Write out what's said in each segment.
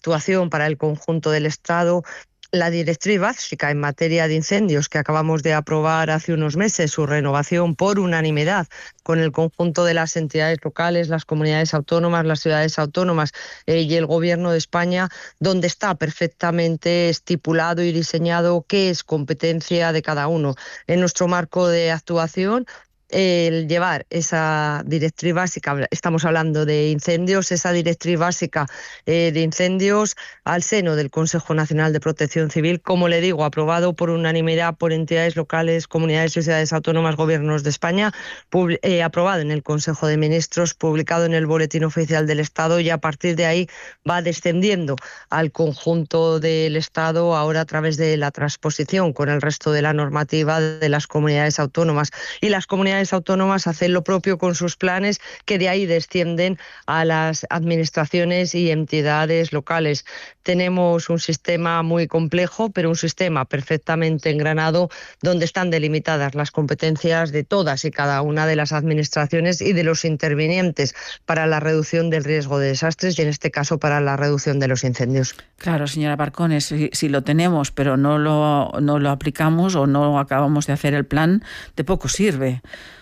actuación para el conjunto del Estado. La directriz básica en materia de incendios que acabamos de aprobar hace unos meses, su renovación por unanimidad con el conjunto de las entidades locales, las comunidades autónomas, las ciudades autónomas y el Gobierno de España, donde está perfectamente estipulado y diseñado qué es competencia de cada uno. En nuestro marco de actuación, el llevar esa directriz básica, estamos hablando de incendios, esa directriz básica de incendios al seno del Consejo Nacional de Protección Civil, como le digo, aprobado por unanimidad por entidades locales, comunidades y ciudades autónomas, gobiernos de España, aprobado en el Consejo de Ministros, publicado en el Boletín Oficial del Estado, y a partir de ahí va descendiendo al conjunto del Estado, ahora a través de la transposición con el resto de la normativa de las comunidades autónomas. Y las comunidades autónomas hacen lo propio con sus planes, que de ahí descienden a las administraciones y entidades locales. Tenemos un sistema muy complejo, pero un sistema perfectamente engranado, donde están delimitadas las competencias de todas y cada una de las administraciones y de los intervinientes para la reducción del riesgo de desastres, y en este caso para la reducción de los incendios. Claro, señora Barcones, si lo tenemos pero no lo aplicamos o no acabamos de hacer el plan, de poco sirve.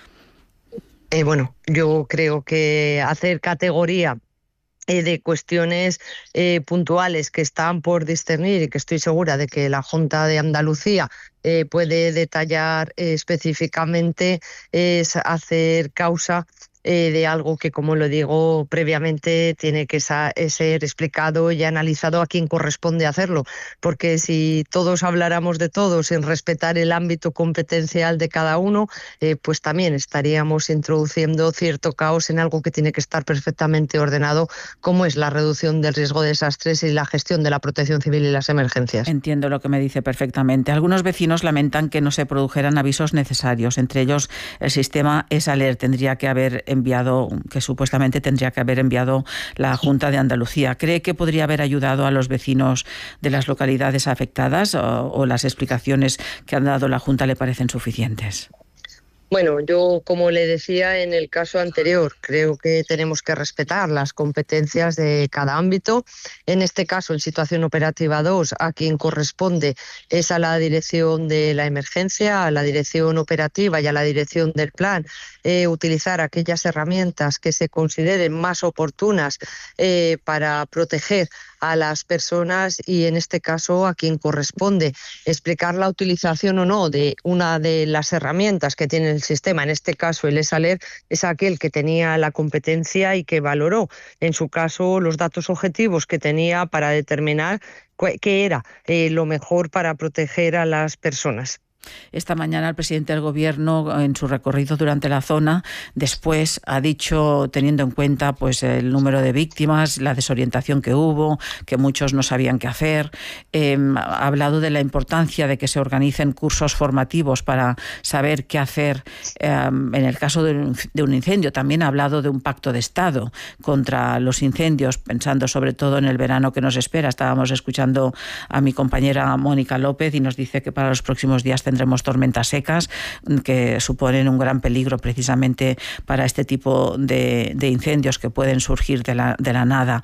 Bueno, yo creo que hacer categoría de cuestiones puntuales que están por discernir, y que estoy segura de que la Junta de Andalucía puede detallar específicamente, es hacer causa de algo que, como lo digo previamente, tiene que ser explicado y analizado a quien corresponde hacerlo, porque si todos habláramos de todo sin respetar el ámbito competencial de cada uno, pues también estaríamos introduciendo cierto caos en algo que tiene que estar perfectamente ordenado, como es la reducción del riesgo de desastres y la gestión de la protección civil y las emergencias. Entiendo lo que me dice perfectamente. Algunos vecinos lamentan que no se produjeran avisos necesarios, entre ellos el sistema ESALER que supuestamente tendría que haber enviado la Junta de Andalucía. ¿Cree que podría haber ayudado a los vecinos de las localidades afectadas o las explicaciones que ha dado la Junta le parecen suficientes? Bueno, yo, como le decía en el caso anterior, creo que tenemos que respetar las competencias de cada ámbito. En este caso, en situación operativa 2, a quien corresponde es a la dirección de la emergencia, a la dirección operativa y a la dirección del plan, utilizar aquellas herramientas que se consideren más oportunas para proteger a las personas, y en este caso a quien corresponde explicar la utilización o no de una de las herramientas que tiene el sistema. En este caso el ESALER es aquel que tenía la competencia y que valoró en su caso los datos objetivos que tenía para determinar qué era lo mejor para proteger a las personas. Esta mañana el presidente del Gobierno, en su recorrido durante la zona, después ha dicho, teniendo en cuenta pues el número de víctimas, la desorientación que hubo, que muchos no sabían qué hacer, ha hablado de la importancia de que se organicen cursos formativos para saber qué hacer en el caso de un incendio. También ha hablado de un pacto de Estado contra los incendios, pensando sobre todo en el verano que nos espera. Estábamos escuchando a mi compañera Mónica López y nos dice que para los próximos días tendremos tormentas secas que suponen un gran peligro precisamente para este tipo de incendios que pueden surgir de la nada.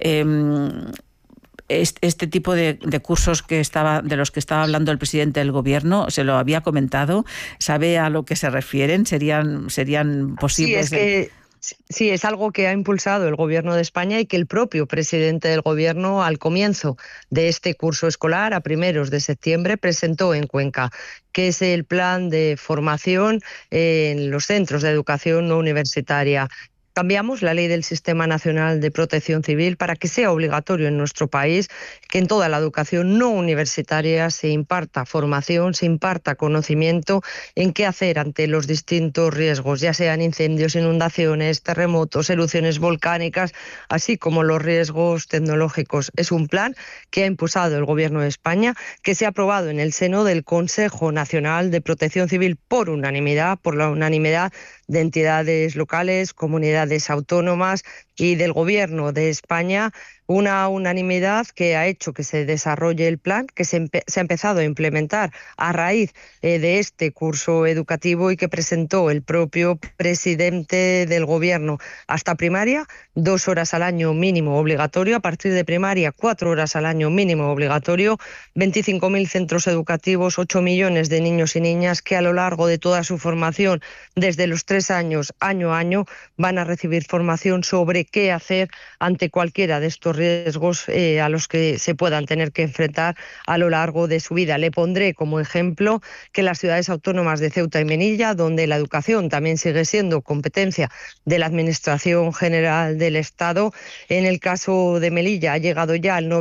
Este tipo de cursos de los que estaba hablando el presidente del Gobierno, ¿se lo había comentado? ¿Sabe a lo que se refieren? ¿Serían posibles? Sí, es algo que ha impulsado el Gobierno de España y que el propio presidente del Gobierno, al comienzo de este curso escolar, a primeros de septiembre, presentó en Cuenca, que es el plan de formación en los centros de educación no universitaria. Cambiamos la ley del Sistema Nacional de Protección Civil para que sea obligatorio en nuestro país que en toda la educación no universitaria se imparta formación, se imparta conocimiento en qué hacer ante los distintos riesgos, ya sean incendios, inundaciones, terremotos, erupciones volcánicas, así como los riesgos tecnológicos. Es un plan que ha impulsado el Gobierno de España, que se ha aprobado en el seno del Consejo Nacional de Protección Civil por unanimidad, por la unanimidad de entidades locales, comunidades autónomas, y del Gobierno de España, una unanimidad que ha hecho que se desarrolle el plan, que se ha empezado a implementar a raíz de este curso educativo y que presentó el propio presidente del Gobierno. Hasta primaria, 2 horas al año mínimo obligatorio. A partir de primaria, 4 horas al año mínimo obligatorio. 25.000 centros educativos, 8 millones de niños y niñas que a lo largo de toda su formación, desde los 3 años, año a año, van a recibir formación sobre qué hacer ante cualquiera de estos riesgos a los que se puedan tener que enfrentar a lo largo de su vida. Le pondré como ejemplo que las ciudades autónomas de Ceuta y Melilla, donde la educación también sigue siendo competencia de la Administración General del Estado, en el caso de Melilla ha llegado ya al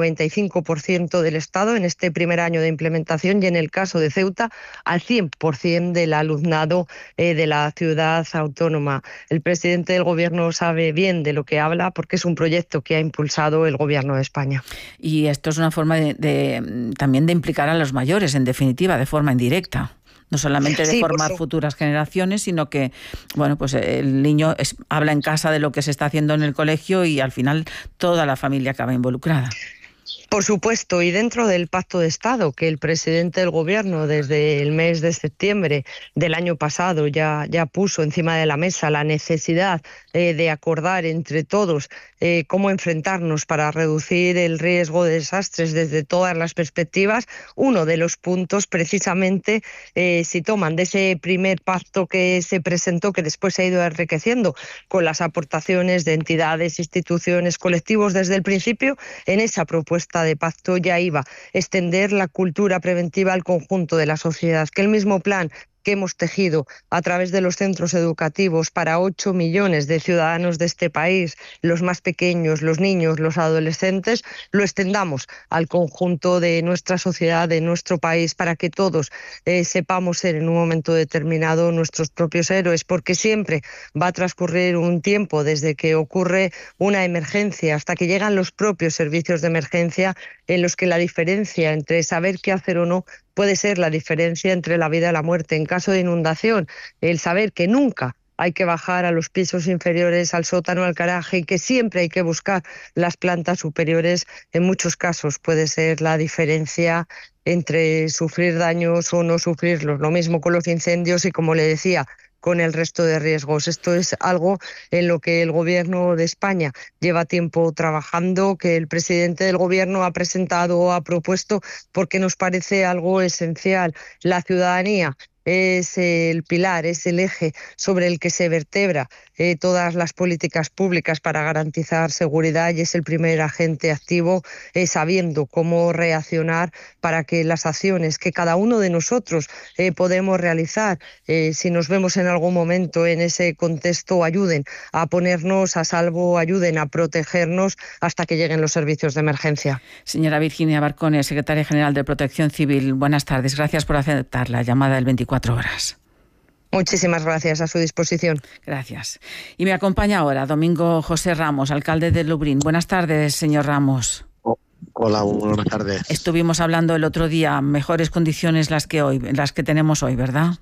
95% del Estado en este primer año de implementación, y en el caso de Ceuta al 100% del alumnado de la ciudad autónoma. El presidente del Gobierno sabe bien de lo que habla porque es un proyecto que ha impulsado el Gobierno de España. Y esto es una forma también de implicar a los mayores, en definitiva, de forma indirecta. No solamente de formar futuras generaciones, sino que, bueno, pues el niño habla en casa de lo que se está haciendo en el colegio y al final toda la familia acaba involucrada. Por supuesto, y dentro del Pacto de Estado que el presidente del Gobierno desde el mes de septiembre del año pasado ya puso encima de la mesa la necesidad de acordar entre todos cómo enfrentarnos para reducir el riesgo de desastres desde todas las perspectivas. Uno de los puntos, precisamente, si toman de ese primer pacto que se presentó, que después se ha ido enriqueciendo con las aportaciones de entidades, instituciones, colectivos desde el principio, en esa propuesta de pacto ya iba extender la cultura preventiva al conjunto de la sociedad, que el mismo plan que hemos tejido a través de los centros educativos para 8 millones de ciudadanos de este país, los más pequeños, los niños, los adolescentes, lo extendamos al conjunto de nuestra sociedad, de nuestro país, para que todos sepamos ser en un momento determinado nuestros propios héroes, porque siempre va a transcurrir un tiempo desde que ocurre una emergencia hasta que llegan los propios servicios de emergencia, en los que la diferencia entre saber qué hacer o no puede ser la diferencia entre la vida y la muerte. En caso de inundación, el saber que nunca hay que bajar a los pisos inferiores, al sótano, al garaje, y que siempre hay que buscar las plantas superiores, en muchos casos puede ser la diferencia entre sufrir daños o no sufrirlos. Lo mismo con los incendios y, como le decía, con el resto de riesgos. Esto es algo en lo que el Gobierno de España lleva tiempo trabajando, que el presidente del Gobierno ha presentado, ha propuesto, porque nos parece algo esencial. La ciudadanía es el pilar, es el eje sobre el que se vertebra todas las políticas públicas para garantizar seguridad, y es el primer agente activo sabiendo cómo reaccionar para que las acciones que cada uno de nosotros podemos realizar, si nos vemos en algún momento en ese contexto, ayuden a ponernos a salvo, ayuden a protegernos hasta que lleguen los servicios de emergencia. Señora Virginia Barcone, secretaria general de Protección Civil, buenas tardes. Gracias por aceptar la llamada del 24 horas. Muchísimas gracias, a su disposición. Gracias. Y me acompaña ahora Domingo José Ramos, alcalde de Lubrién. Buenas tardes, señor Ramos. Hola, buenas tardes. Estuvimos hablando el otro día, mejores condiciones las que tenemos hoy, ¿verdad?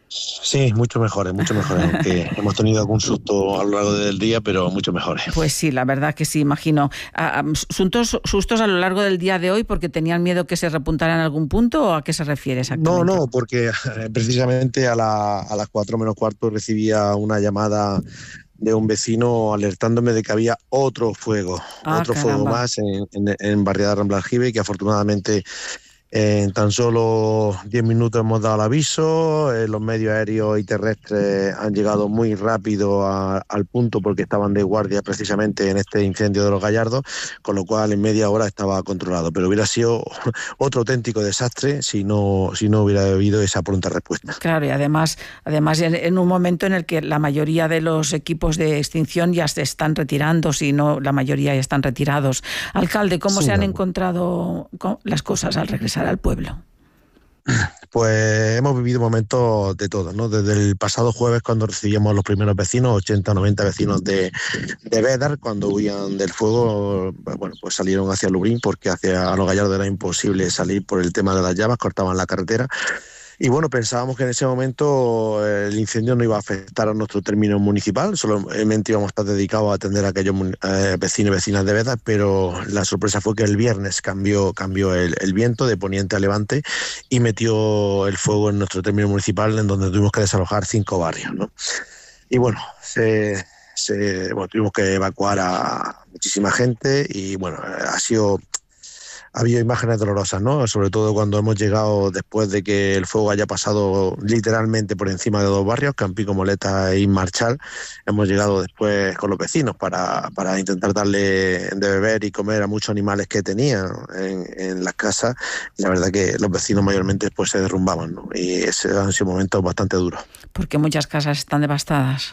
Sí, mucho mejores, aunque hemos tenido algún susto a lo largo del día, pero mucho mejores. Pues sí, la verdad que sí, imagino. ¿Sustos a lo largo del día de hoy porque tenían miedo que se repuntara en algún punto, o a qué se refiere exactamente? No, porque precisamente a las 4 menos cuarto recibía una llamada de un vecino alertándome de que había otro fuego más en Barriada Rambla Aljibe, que afortunadamente en tan solo 10 minutos hemos dado el aviso. Los medios aéreos y terrestres han llegado muy rápido al punto porque estaban de guardia precisamente en este incendio de Los Gallardos, con lo cual en media hora estaba controlado. Pero hubiera sido otro auténtico desastre si no hubiera habido esa pronta respuesta. Claro, y además en un momento en el que la mayoría de los equipos de extinción ya se están retirando, si no la mayoría ya están retirados. Alcalde, ¿cómo se han encontrado las cosas al regresar al pueblo? Pues hemos vivido momentos de todo, ¿no? Desde el pasado jueves, cuando recibíamos a los primeros vecinos, 80 o 90 vecinos de Bédar, cuando huían del fuego, bueno, pues salieron hacia Lubrién porque hacia Los Gallardos era imposible salir por el tema de las llamas, cortaban la carretera. Y bueno, pensábamos que en ese momento el incendio no iba a afectar a nuestro término municipal, solamente íbamos a estar dedicados a atender a aquellos vecinos y vecinas de Beda, pero la sorpresa fue que el viernes cambió el viento de poniente a levante y metió el fuego en nuestro término municipal, en donde tuvimos que desalojar 5 barrios, ¿no? Y bueno, tuvimos que evacuar a muchísima gente y bueno, ha habido imágenes dolorosas, ¿no? Sobre todo cuando hemos llegado después de que el fuego haya pasado literalmente por encima de 2 barrios, Campico, Moleta y Marchal. Hemos llegado después con los vecinos para intentar darle de beber y comer a muchos animales que tenían en las casas. Y la verdad que los vecinos mayormente después se derrumbaban, ¿no? Y ese han sido momentos bastante duros. Porque muchas casas están devastadas.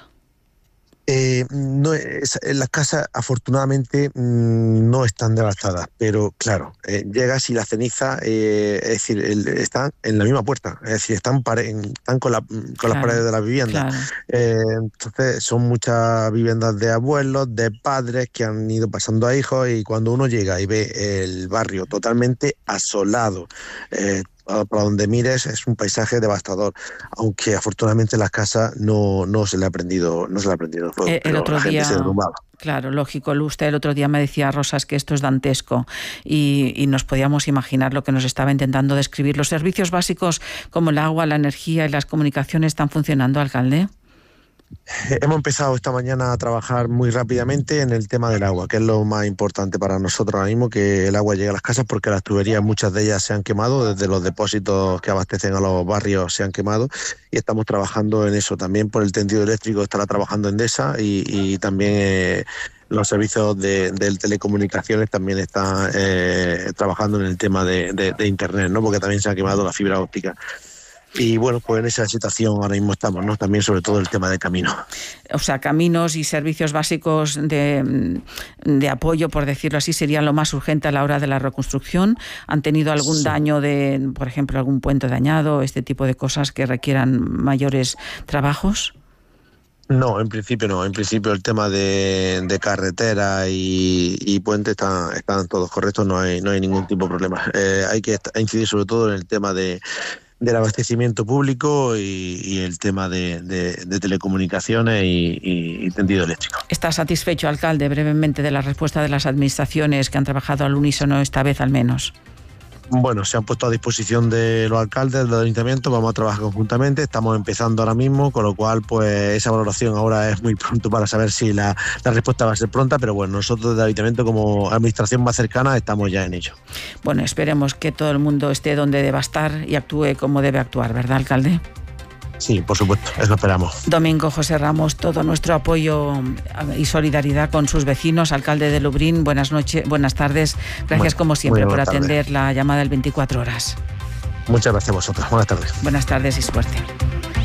Las casas afortunadamente no están devastadas, pero claro, llegas y la ceniza, es decir, están en la misma puerta, es decir, están con las paredes de la vivienda. Entonces son muchas viviendas de abuelos, de padres que han ido pasando a hijos, y cuando uno llega y ve el barrio totalmente asolado, para donde mires es un paisaje devastador, aunque afortunadamente las casas no se le ha prendido fuego. El otro día, claro, lógico, usted el otro día me decía, Rosas, que esto es dantesco y nos podíamos imaginar lo que nos estaba intentando describir. ¿Los servicios básicos como el agua, la energía y las comunicaciones están funcionando, alcalde? Hemos empezado esta mañana a trabajar muy rápidamente en el tema del agua, que es lo más importante para nosotros ahora mismo, que el agua llegue a las casas, porque las tuberías, muchas de ellas se han quemado, desde los depósitos que abastecen a los barrios se han quemado, y estamos trabajando en eso. También por el tendido eléctrico estará trabajando Endesa, y también los servicios de telecomunicaciones también están trabajando en el tema de internet, ¿no? Porque también se ha quemado la fibra óptica. Y bueno, pues en esa situación ahora mismo estamos, ¿no? También sobre todo el tema de caminos. O sea, caminos y servicios básicos de apoyo, por decirlo así, serían lo más urgente a la hora de la reconstrucción. ¿Han tenido algún daño por ejemplo, algún puente dañado, este tipo de cosas que requieran mayores trabajos? No, en principio no. En principio el tema de carretera y puentes están todos correctos, no hay ningún tipo de problema. Hay que incidir sobre todo en el tema del abastecimiento público y el tema de telecomunicaciones y tendido eléctrico. ¿Está satisfecho, alcalde, brevemente, de la respuesta de las administraciones que han trabajado al unísono esta vez al menos? Bueno, se han puesto a disposición de los alcaldes del ayuntamiento, vamos a trabajar conjuntamente, estamos empezando ahora mismo, con lo cual pues esa valoración ahora es muy pronto para saber si la respuesta va a ser pronta, pero bueno, nosotros del ayuntamiento como administración más cercana estamos ya en ello. Bueno, esperemos que todo el mundo esté donde deba estar y actúe como debe actuar, ¿verdad, alcalde? Sí, por supuesto, eso esperamos. Domingo José Ramos, todo nuestro apoyo y solidaridad con sus vecinos. Alcalde de Lubrién, buenas tardes. Gracias como siempre por atender la llamada del 24 horas. Muchas gracias a vosotros. Buenas tardes. Buenas tardes y suerte.